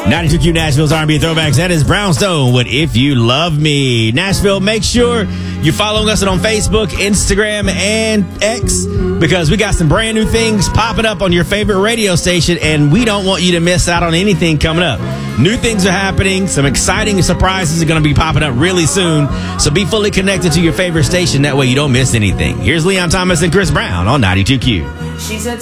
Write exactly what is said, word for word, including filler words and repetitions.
ninety-two Q Nashville's R and B Throwbacks. That is Brownstone with If You Love Me. Nashville, make sure you're following us on Facebook, Instagram, and X, because we got some brand new things popping up on your favorite radio station, and we don't want you to miss out on anything coming up. New things are happening. Some exciting surprises are going to be popping up really soon. So be fully connected to your favorite station. That way you don't miss anything. Here's Leon Thomas and Chris Brown on ninety-two Q. She said